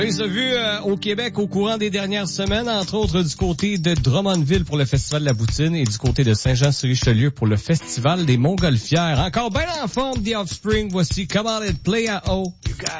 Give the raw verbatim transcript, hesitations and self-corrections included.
On s'est vu euh, au Québec au courant des dernières semaines, entre autres du côté de Drummondville pour le Festival de la Poutine et du côté de Saint-Jean-sur-Richelieu pour le Festival des Montgolfières. Encore bien en forme, The Offspring. Voici Come On and Play à O.